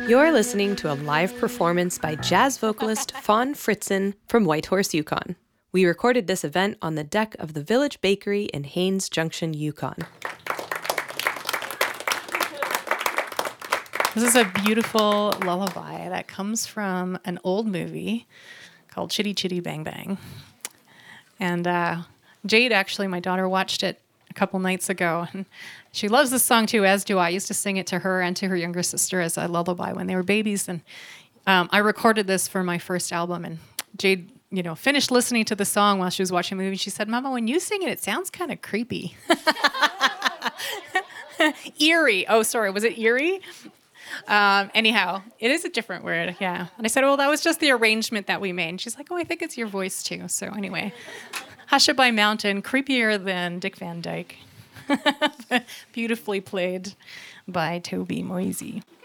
You're listening to a live performance by jazz vocalist Fawn Fritzen from Whitehorse, Yukon. We recorded this event on the deck of the Village Bakery in Haines Junction, Yukon. This is a beautiful lullaby that comes from an old movie called Chitty Chitty Bang Bang. And Jade, actually, my daughter, watched it a couple nights ago. And she loves this song, too, as do I. I used to sing it to her and to her younger sister as a lullaby when they were babies. And I recorded this for my first album. And Jade, finished listening to the song while she was watching the movie. She said, "Mama, when you sing it, it sounds kind of creepy." Eerie. Oh, sorry. Was it eerie? Anyhow, it is a different word, yeah. And I said, well, that was just the arrangement that we made. And she's like, oh, I think it's your voice too. So anyway, Hushabye Mountain, creepier than Dick Van Dyke. Beautifully played by Toby Moisey.